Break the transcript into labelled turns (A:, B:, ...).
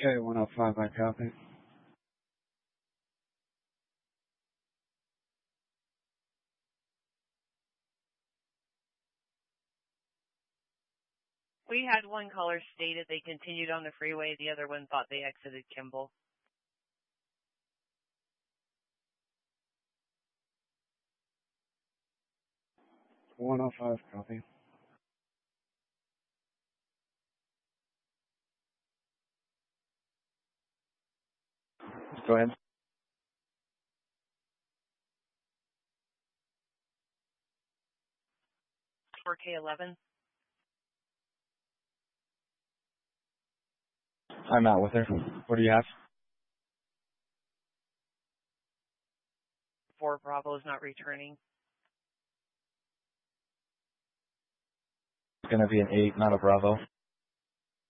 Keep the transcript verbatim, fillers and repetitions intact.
A: K one oh five, I copy.
B: We had one caller stated they continued on the freeway. The other one thought they exited Kimball.
A: one oh five, copy. Go ahead.
B: four K eleven.
A: I'm out with her. What do you have?
B: four Bravo is not returning.
A: It's going to be an eight, not a Bravo.